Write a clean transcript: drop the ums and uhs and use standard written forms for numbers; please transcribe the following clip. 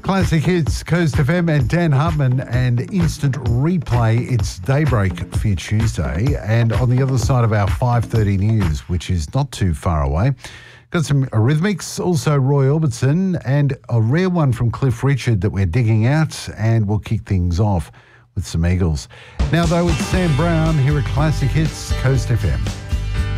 Classic Hits, Coast FM, and Dan Hartman and Instant Replay. It's Daybreak for your Tuesday. And on the other side of our 5:30 news, which is not too far away, got some Eurythmics, also Roy Orbison, and a rare one from Cliff Richard that we're digging out, and we'll kick things off with some Eagles. Now, though, it's Sam Brown here at Classic Hits, Coast FM.